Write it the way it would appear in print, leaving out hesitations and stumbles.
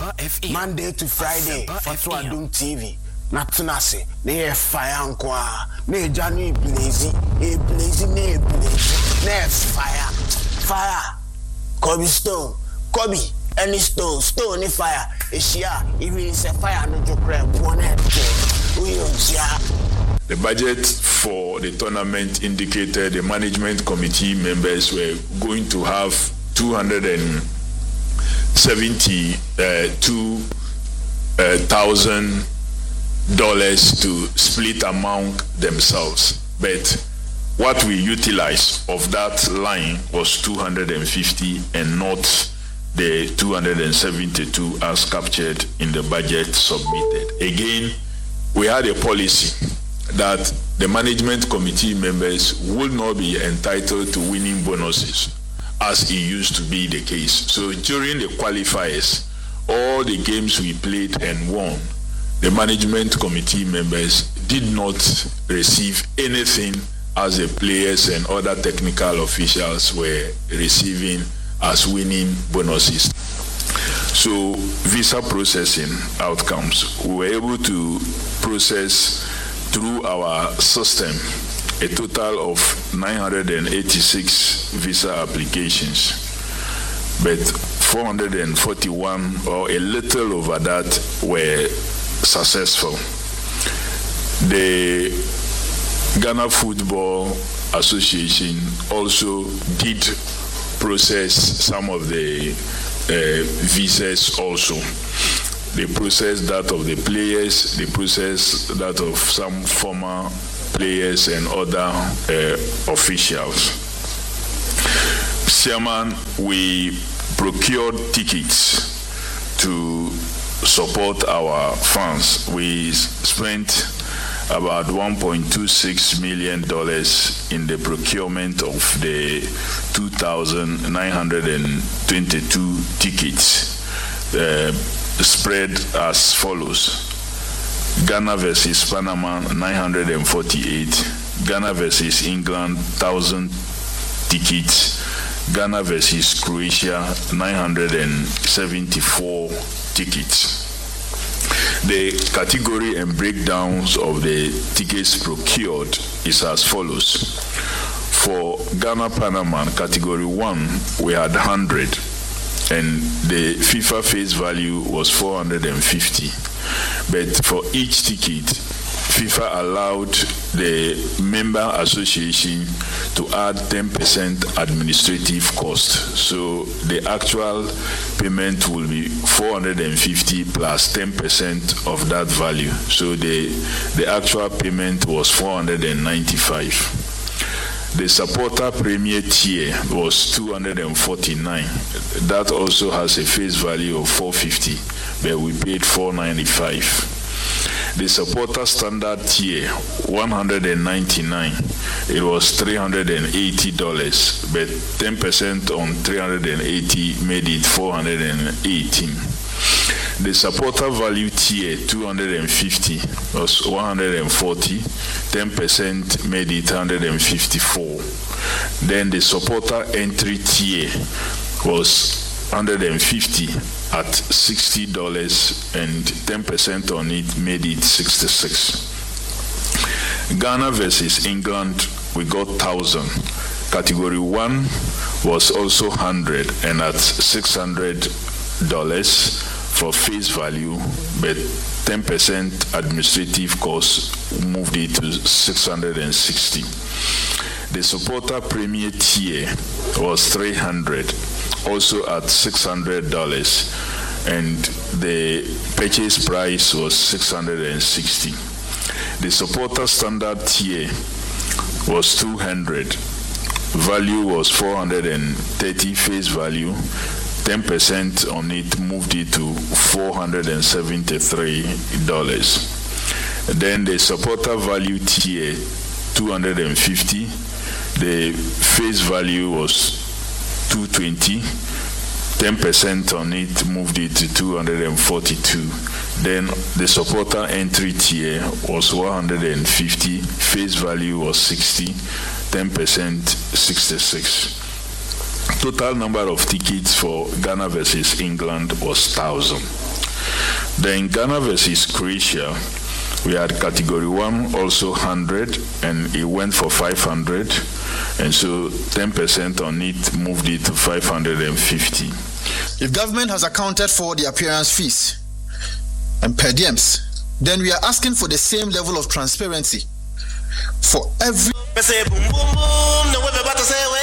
Monday to Friday for Adum TV. Natunase, ne fire nkwa, ne janu blaze, ne fire. Kobe stone, any stone ni fire. Eshia, even is a fire no joke The budget for the tournament indicated the management committee members were going to have $272,000 to split among themselves. But what we utilized of that line was 250 and not the 272 as captured in the budget submitted. Again, we had a policy that the management committee members would not be entitled to winning bonuses as it used to be the case. So during the qualifiers, all the games we played and won, the management committee members did not receive anything as the players and other technical officials were receiving as winning bonuses. So visa processing outcomes, we were able to process through our system a total of 986 visa applications, but 441 or a little over that were successful. The Ghana Football Association also did process some of the visas also. They processed that of the players, they processed that of some former players and other officials. Chairman, we procured tickets to support our fans. We spent about $1.26 million in the procurement of the 2,922 tickets, spread as follows: Ghana versus Panama 948, Ghana versus England 1,000 tickets, Ghana versus Croatia 974 tickets. The category and breakdowns of the tickets procured is as follows. For Ghana Panama category 1, we had 100, and the FIFA face value was 450. But for each ticket, FIFA allowed the member association to add 10% administrative cost. So the actual payment will be 450 plus 10% of that value. So the actual payment was 495. The supporter premier tier was 249. That also has a face value of 450, but we paid 495. The supporter standard tier, 199. It was $380, but 10% on 380 made it 418. The supporter value tier, 250, was 140. 10% made it 154. Then the supporter entry tier was 150 at $60, and 10% on it made it 66. Ghana versus England, we got 1,000. Category 1 was also 100 and at $600 for face value, but 10% administrative cost moved it to 660. The supporter premier tier was 300, also at $600, and the purchase price was 660. The supporter standard tier was 200. Value was 430 face value. 10% on it moved it to $473. Then the supporter value tier, 250. The face value was 220. 10% on it moved it to 242. Then the supporter entry tier was 150. Face value was 60. 10% 66. Total number of tickets for Ghana versus England was 1,000. Then Ghana versus Croatia, we had category 1 also 100, and it went for 500, and so 10% on it moved it to 550. If government has accounted for the appearance fees and per diems, then we are asking for the same level of transparency for every